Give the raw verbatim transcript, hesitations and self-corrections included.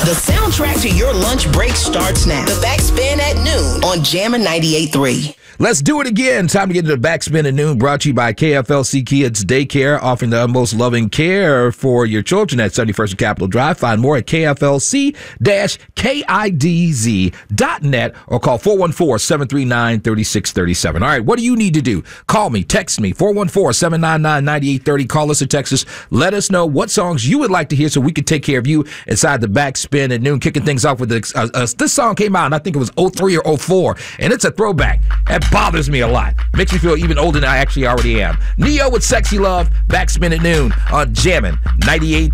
The soundtrack to your lunch break starts now. The Backspin at Noon on Jammin' ninety-eight point three. Let's do it again. Time to get to the Backspin at Noon, brought to you by K F L C Kids Daycare, offering the utmost loving care for your children at seventy-first and Capitol Drive. Find more at K F L C kidz dot net or call four one four, seven three nine, three six three seven. All right, what do you need to do? Call me, text me, four one four, seven nine nine, nine eight three zero. Call us or text us. Let us know what songs you would like to hear so we can take care of you inside the Backspin at Noon. Kicking things off with the, uh, uh, this song came out, and I think it was oh three or oh four, and it's a throwback. That bothers me a lot. Makes me feel even older than I actually already am. Neo with Sexy Love, Backspin at Noon on Jammin' ninety-eight point three.